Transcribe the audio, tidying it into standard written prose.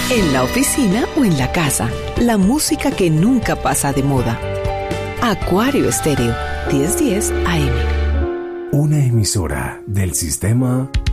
En la oficina o en la casa, la música que nunca pasa de moda. Acuario Estéreo, 1010 AM. Una emisora del sistema